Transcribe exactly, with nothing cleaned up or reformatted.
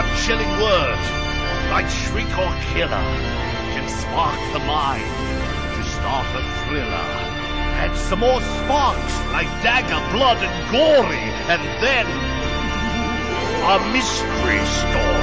one chilling word, like shriek or killer, can spark the mind to start a thriller. Add some more sparks, like dagger, blood, and gory, and then a mystery story.